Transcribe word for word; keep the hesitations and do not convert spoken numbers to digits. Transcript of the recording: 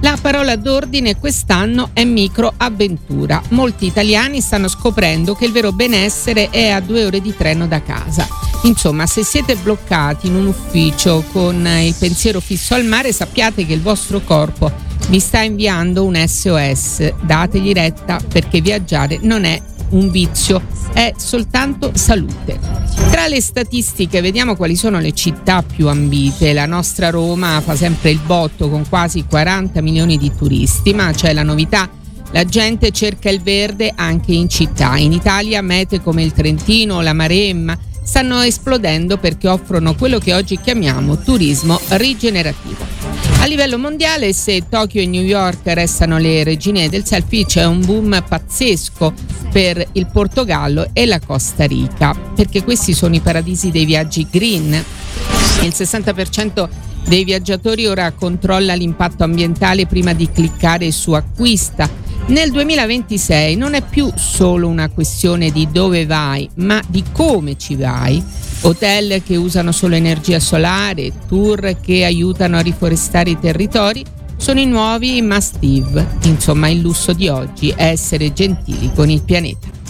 La parola d'ordine quest'anno è microavventura. Molti italiani stanno scoprendo che il vero benessere è a due ore di treno da casa. Insomma, se siete bloccati in un ufficio con il pensiero fisso al mare, sappiate che il vostro corpo vi sta inviando un S O S. Dategli retta, perché viaggiare non è un vizio, è soltanto salute. Tra le statistiche vediamo quali sono le città più ambite. La nostra Roma fa sempre il botto con quasi quaranta milioni di turisti, ma c'è la novità: la gente cerca il verde anche in città. In Italia mete come il Trentino o la Maremma stanno esplodendo perché offrono quello che oggi chiamiamo turismo rigenerativo. A livello mondiale, se Tokyo e New York restano le regine del selfie, c'è un boom pazzesco per il Portogallo e la Costa Rica, perché questi sono i paradisi dei viaggi green. Il sessanta per cento dei viaggiatori ora controlla l'impatto ambientale prima di cliccare su acquista. Nel duemilaventisei non è più solo una questione di dove vai, ma di come ci vai. Hotel che usano solo energia solare, tour che aiutano a riforestare i territori, sono i nuovi must-have. Insomma, il lusso di oggi è essere gentili con il pianeta.